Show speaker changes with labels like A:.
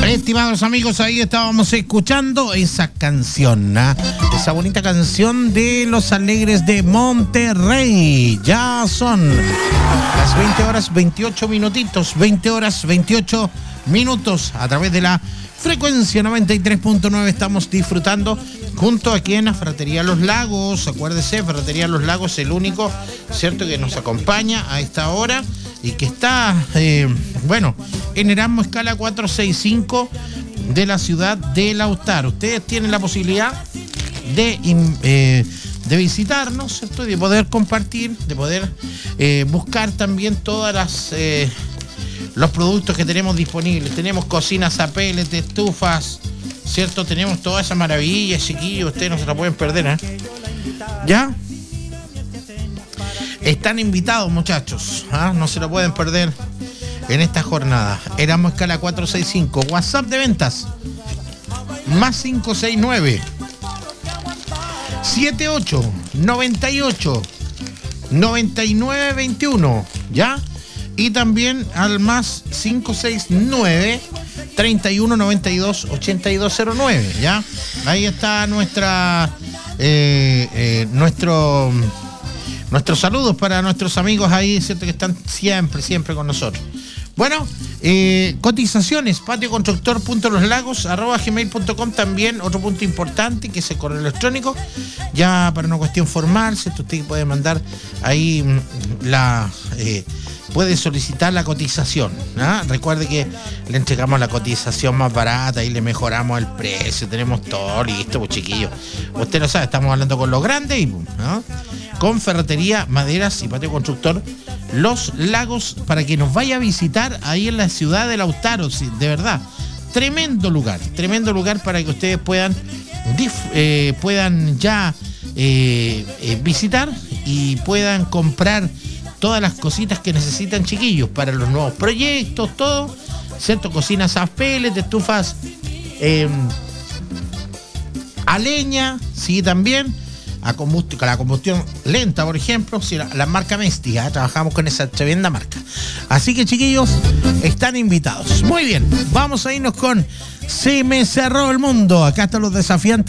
A: Estimados amigos, ahí estábamos escuchando esa canción, esa bonita canción de Los Alegres de Monterrey. Ya son las 20 horas 28 minutitos, 20 horas 28 minutos a través de la frecuencia 93.9. Estamos disfrutando junto aquí en la Ferretería Los Lagos. Acuérdese, Ferretería Los Lagos, el único, ¿cierto?, que nos acompaña a esta hora y que está, en Erasmo Escala 465 de la ciudad de Lautaro. Ustedes tienen la posibilidad de visitarnos, ¿cierto?, de poder compartir, de poder buscar también todas los productos que tenemos disponibles. Tenemos cocinas a pellet, estufas, ¿cierto? Tenemos toda esa maravilla, chiquillos, ustedes no se la pueden perder, ¿eh? ¿Ya? Están invitados, muchachos, no se lo pueden perder en esta jornada. Erasmo Escala 465, WhatsApp de ventas, más 569 78 98 99 21, ¿ya? Y también al más 569 31 92 8209, ¿ya? Ahí está nuestros saludos para nuestros amigos ahí, ¿cierto?, que están siempre con nosotros. Bueno, cotizaciones, patioconstructor.loslagos@gmail.com, también otro punto importante, que es el correo electrónico, ya para una cuestión formal, ¿cierto? Usted puede mandar ahí puede solicitar la cotización, ¿no? Recuerde que le entregamos la cotización más barata y le mejoramos el precio, tenemos todo listo, pues chiquillos. Usted lo sabe, estamos hablando con los grandes, ¿no? Con Ferretería, Maderas y Patio Constructor Los Lagos, para que nos vaya a visitar ahí en la ciudad de Lautaro. Sí, de verdad, tremendo lugar para que ustedes puedan ya visitar y puedan comprar todas las cositas que necesitan, chiquillos, para los nuevos proyectos, todo, ¿cierto? Cocinas a pellet, estufas a leña, sí, también a la combustión lenta, por ejemplo, sí, la marca Mestia, trabajamos con esa tremenda marca. Así que, chiquillos, están invitados. Muy bien, vamos a irnos con Se me cerró el mundo. Acá están los Desafiantes.